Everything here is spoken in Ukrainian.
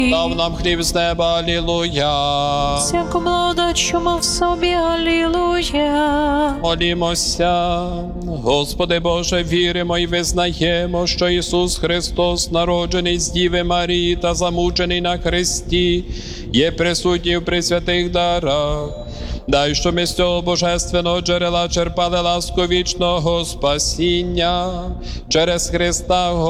Дав нам хліб з неба, алілуя. Всяку благодать, що мав в собі, алілуя. Молімося. Господи Боже, віримо і визнаємо, що Ісус Христос, народжений з Діви Марії та замучений на хресті, є присутній в пресвятих дарах. Дай, що ми з цього божественного джерела черпали ласку вічного спасіння через Христа